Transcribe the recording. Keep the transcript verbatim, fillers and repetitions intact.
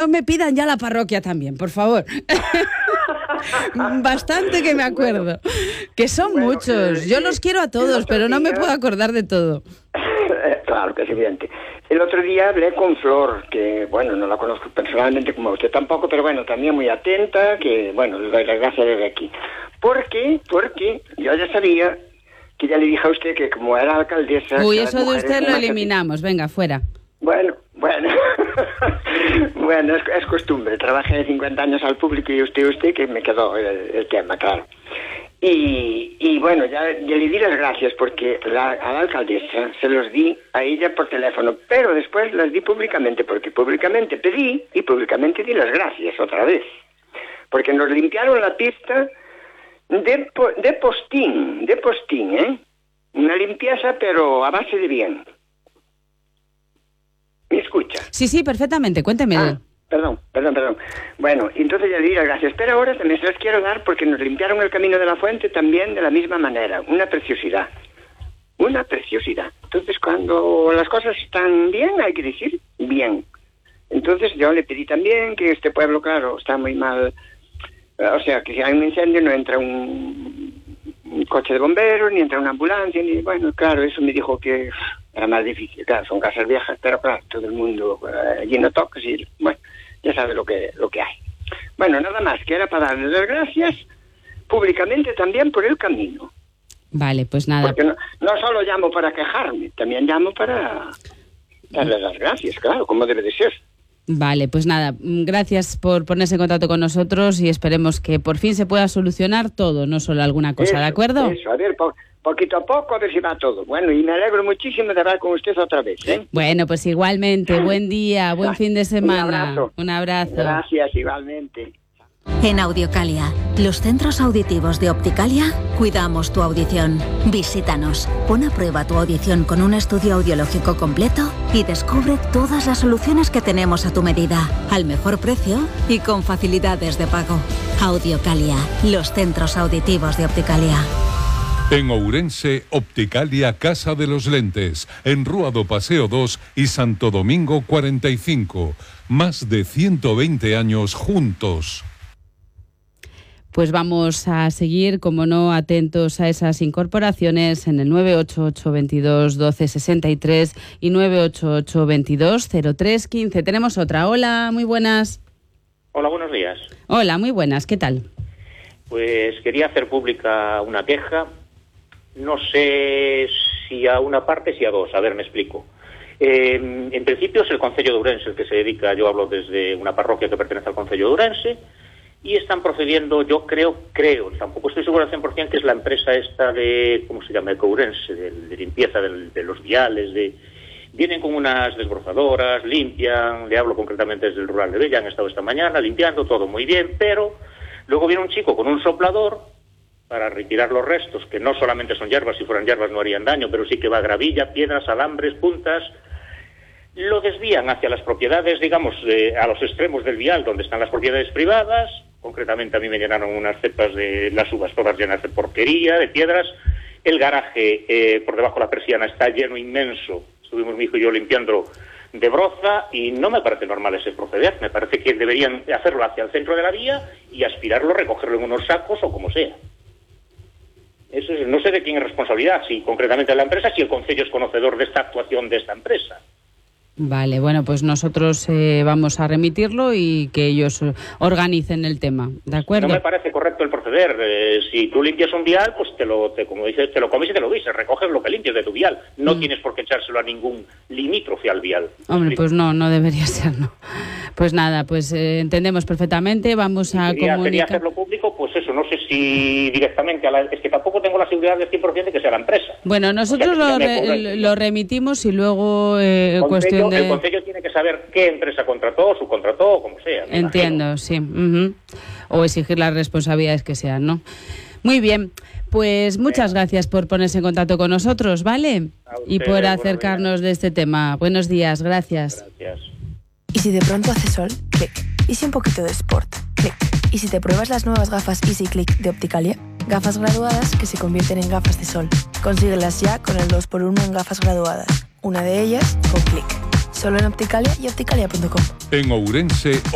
no me pidan ya la parroquia también, por favor. Bastante que me acuerdo. Bueno, que son bueno, muchos. Eh, Yo los quiero a todos, pero no día... me puedo acordar de todo. Claro que es evidente. El otro día hablé con Flor, que, bueno, no la conozco personalmente como usted tampoco, pero bueno, también muy atenta, que, bueno, les doy las gracias desde aquí. ¿Por qué? Porque yo ya sabía que ya le dije a usted que como era alcaldesa... Uy, eso de usted lo eliminamos, venga, fuera. Bueno, bueno, bueno, es, es costumbre. Trabajé cincuenta años al público y usted, usted, que me quedó el, el tema, claro. Y, y bueno, ya, ya le di las gracias porque la, a la alcaldesa se los di a ella por teléfono, pero después las di públicamente, porque públicamente pedí y públicamente di las gracias otra vez. Porque nos limpiaron la pista de, de postín, de postín, ¿eh? Una limpieza, pero a base de bien. ¿Me escucha? Sí, sí, perfectamente, cuénteme. Ah, perdón, perdón, perdón. Bueno, entonces ya le di las gracias, pero ahora también se las quiero dar porque nos limpiaron el camino de la fuente también de la misma manera. Una preciosidad, una preciosidad. Entonces cuando las cosas están bien, hay que decir bien. Entonces yo le pedí también que este pueblo, claro, está muy mal. O sea, que si hay un incendio no entra un, un coche de bomberos, ni entra una ambulancia, ni... Bueno, claro, eso me dijo que era más difícil. Claro, son casas viejas, pero claro, todo el mundo uh, lleno de toques y, bueno, ya sabe lo que, lo que hay. Bueno, nada más, que era para darles las gracias públicamente también por el camino. Vale, pues nada. Porque no, no solo llamo para quejarme, también llamo para darles las gracias, claro, como debe de ser. Vale, pues nada, gracias por ponerse en contacto con nosotros y esperemos que por fin se pueda solucionar todo, no solo alguna cosa, eso, ¿de acuerdo? Eso, a ver, po poquito a poco a ver si va todo. Bueno, y me alegro muchísimo de hablar con usted otra vez, ¿eh? Bueno, pues igualmente, buen día, buen fin de semana. Un abrazo. Un abrazo. Gracias, igualmente. En Audiocalia, los centros auditivos de Opticalia, cuidamos tu audición. Visítanos, pon a prueba tu audición con un estudio audiológico completo y descubre todas las soluciones que tenemos a tu medida, al mejor precio y con facilidades de pago. Audiocalia, los centros auditivos de Opticalia. En Ourense, Opticalia Casa de los Lentes, en Rúa do Paseo dos y Santo Domingo cuarenta y cinco. Más de ciento veinte años juntos. Pues vamos a seguir, como no, atentos a esas incorporaciones en el nueve ocho ocho, veintidós, doce, sesenta y tres y nueve ocho ocho, veintidós, cero tres, quince. Tenemos otra. Hola, muy buenas. Hola, buenos días. Hola, muy buenas. ¿Qué tal? Pues quería hacer pública una queja. No sé si a una parte, si a dos. A ver, me explico. Eh, en principio es el Concello de Ourense el que se dedica, yo hablo desde una parroquia que pertenece al Concello de Ourense, y están procediendo, yo creo, creo, tampoco estoy seguro al cien por ciento, que es la empresa esta de, ¿cómo se llama?, Ecourense, de, de limpieza de, de los viales, de... Vienen con unas desbrozadoras, limpian, le hablo concretamente desde el rural de Bella, han estado esta mañana limpiando, todo muy bien, pero luego viene un chico con un soplador para retirar los restos, que no solamente son hierbas, si fueran hierbas no harían daño, pero sí que va gravilla, piedras, alambres, puntas, lo desvían hacia las propiedades, digamos, eh, a los extremos del vial, donde están las propiedades privadas. Concretamente a mí me llenaron unas cepas de las uvas todas llenas de porquería, de piedras. El garaje, eh, por debajo de la persiana, está lleno, inmenso. Estuvimos mi hijo y yo limpiando de broza y no me parece normal ese proceder. Me parece que deberían hacerlo hacia el centro de la vía y aspirarlo, recogerlo en unos sacos o como sea. Eso es, no sé de quién es responsabilidad, si concretamente de la empresa, si el Concello es conocedor de esta actuación de esta empresa. Vale, bueno, pues nosotros eh, vamos a remitirlo y que ellos organicen el tema, ¿de acuerdo? No me parece correcto el proceder. Eh, si tú limpias un vial, pues te lo, te, como dices, te lo comes y te lo dices, recoges lo que limpias de tu vial. No mm. tienes por qué echárselo a ningún limítrofe al vial. Hombre, pues no, no debería ser, no. Pues nada, pues eh, entendemos perfectamente, vamos a quería, comunicar... Quería hacerlo público, pues eso, no sé si directamente a la... Es que tampoco tengo la seguridad del cien por ciento de que sea la empresa. Bueno, nosotros o sea, lo, re, lo remitimos y luego eh, Concello, cuestión de... El Concello tiene que saber qué empresa contrató, subcontrató, o como sea. Entiendo, imagino. Sí. Uh-huh. O exigir las responsabilidades que sean, ¿no? Muy bien, pues muchas Bien. gracias por ponerse en contacto con nosotros, ¿vale? Usted, y por acercarnos de este tema. Buenos días, gracias. Gracias. Y si de pronto hace sol, clic. Y si un poquito de sport, clic. Y si te pruebas las nuevas gafas Easy Click de Opticalia, gafas graduadas que se convierten en gafas de sol. Consíguelas ya con el dos por uno en gafas graduadas. Una de ellas con clic. Solo en Opticalia y opticalia punto com. En Ourense,